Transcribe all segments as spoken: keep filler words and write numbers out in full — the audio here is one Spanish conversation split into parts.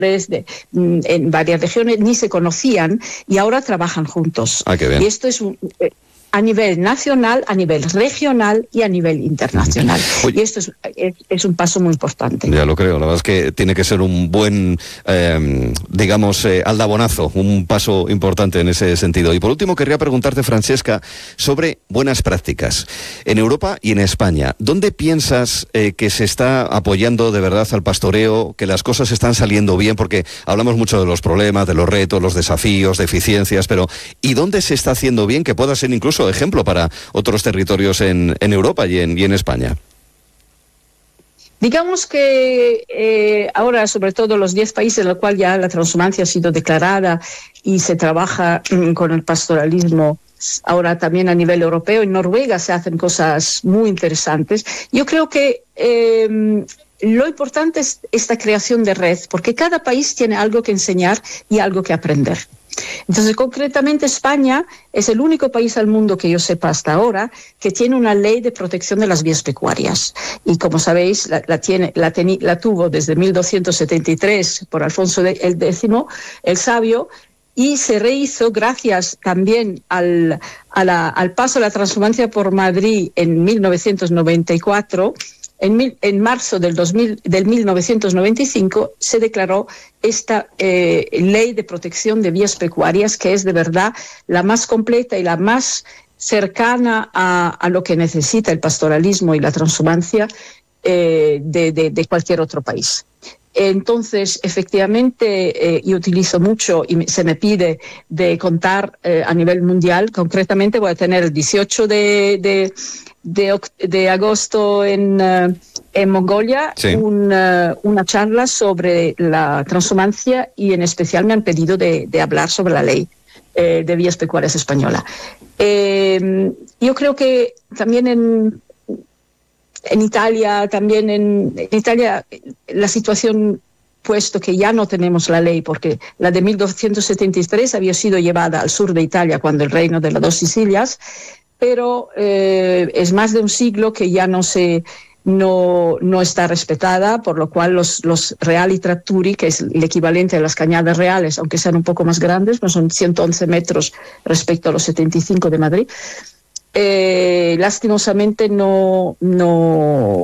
De, en varias regiones ni se conocían y ahora trabajan juntos. Ah, qué bien. Y esto es un, eh, a nivel nacional, a nivel regional y a nivel internacional. Oye, y esto es, es, es un paso muy importante. Ya lo creo, la verdad es que tiene que ser un buen, eh, digamos, eh, aldabonazo, un paso importante en ese sentido. Y por último, querría preguntarte, Francesca, sobre buenas prácticas en Europa y en España. ¿Dónde piensas eh, que se está apoyando de verdad al pastoreo, que las cosas están saliendo bien? Porque hablamos mucho de los problemas, de los retos, los desafíos, deficiencias, pero ¿y dónde se está haciendo bien que pueda ser incluso ejemplo para otros territorios en, en Europa y en, y en España? Digamos que eh, ahora, sobre todo los diez países en los cuales ya la transhumancia ha sido declarada y se trabaja mm, con el pastoralismo, ahora también a nivel europeo, en Noruega se hacen cosas muy interesantes. Yo creo que eh, lo importante es esta creación de red, porque cada país tiene algo que enseñar y algo que aprender. Entonces, concretamente, España es el único país al mundo que yo sepa hasta ahora que tiene una ley de protección de las vías pecuarias. Y como sabéis, la, la, tiene, la, teni, la tuvo desde mil doscientos setenta y tres por Alfonso X el Sabio, y se rehizo gracias también al, a la, al paso de la transhumancia por Madrid en mil novecientos noventa y cuatro. En, mil, en marzo del, dos mil, del mil novecientos noventa y cinco se declaró esta eh, ley de protección de vías pecuarias, que es de verdad la más completa y la más cercana a, a lo que necesita el pastoralismo y la transhumancia eh, de, de, de cualquier otro país. Entonces, efectivamente, eh, yo utilizo mucho y me, se me pide de contar eh, a nivel mundial. Concretamente voy a tener el dieciocho de, de, de, de agosto en, uh, en Mongolia sí. un, uh, una charla sobre la transhumancia, y en especial me han pedido de, de hablar sobre la ley eh, de vías pecuarias española. Eh, yo creo que también en... En Italia, también en, en Italia, la situación, puesto que ya no tenemos la ley, porque la de mil doscientos setenta y tres había sido llevada al sur de Italia cuando el reino de las dos Sicilias, pero eh, es más de un siglo que ya no se no, no está respetada, por lo cual los, los reali tratturi, que es el equivalente a las cañadas reales, aunque sean un poco más grandes, no son ciento once metros respecto a los setenta y cinco de Madrid, Eh, lastimosamente no no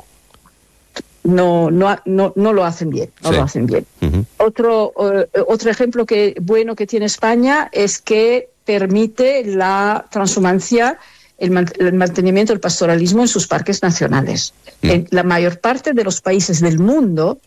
no no no, no lo hacen bien no sí. lo hacen bien. Uh-huh. Otro uh, otro ejemplo que bueno que tiene España es que permite la transhumancia, el, man, el mantenimiento del pastoralismo en sus parques nacionales. Uh-huh. En la mayor parte de los países del mundo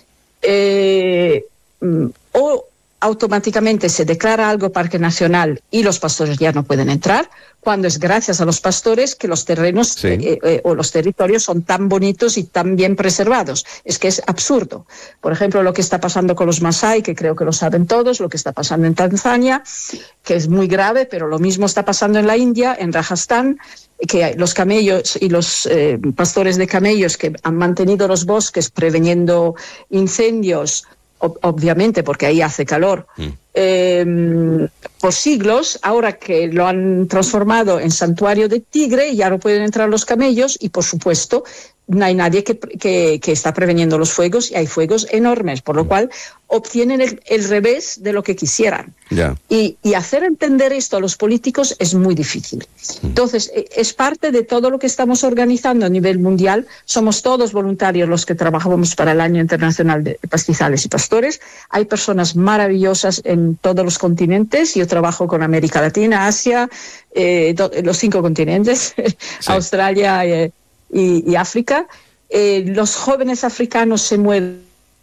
eh, o automáticamente se declara algo parque nacional y los pastores ya no pueden entrar, cuando es gracias a los pastores que los terrenos sí. eh, eh, o los territorios son tan bonitos y tan bien preservados. Es que es absurdo. Por ejemplo, lo que está pasando con los Masái, que creo que lo saben todos, lo que está pasando en Tanzania, que es muy grave, pero lo mismo está pasando en la India, en Rajasthan, que los camellos y los eh, pastores de camellos que han mantenido los bosques preveniendo incendios, obviamente porque ahí hace calor, mm. eh, por siglos, ahora que lo han transformado en santuario de tigre, ya no pueden entrar los camellos y, por supuesto, no hay nadie que, que, que está preveniendo los fuegos, y hay fuegos enormes, por lo cual obtienen el, el revés de lo que quisieran. Yeah. Y, y hacer entender esto a los políticos es muy difícil. Entonces, es parte de todo lo que estamos organizando a nivel mundial. Somos todos voluntarios los que trabajamos para el Año Internacional de Pastizales y Pastores. Hay personas maravillosas en todos los continentes. Yo trabajo con América Latina, Asia, eh, do, los cinco continentes, sí. Australia, eh, Y, y África. Eh, los jóvenes africanos se mueven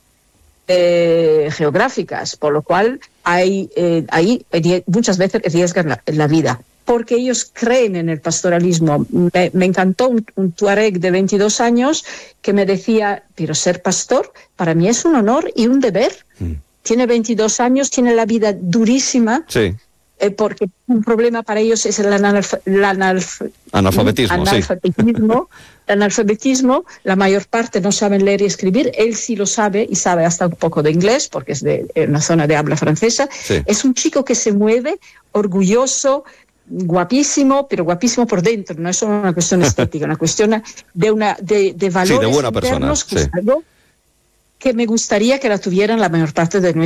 eh, geográficas, por lo cual hay, eh, ahí muchas veces arriesgan la, la vida, porque ellos creen en el pastoralismo. Me, me encantó un, un tuareg de veintidós años que me decía, pero ser pastor para mí es un honor y un deber. Mm. Tiene veintidós años, tiene la vida durísima. Sí. Eh, porque un problema para ellos es el analf- el analf- analfabetismo. analfabetismo, sí. el analfabetismo. La mayor parte no saben leer y escribir. Él sí lo sabe, y sabe hasta un poco de inglés, porque es de una zona de habla francesa. Sí. Es un chico que se mueve, orgulloso, guapísimo, pero guapísimo por dentro. No es solo una cuestión estética, una cuestión de, una, de, de valores sí, de buena internos, persona, que, sí. es algo que me gustaría que la tuvieran la mayor parte de nuestra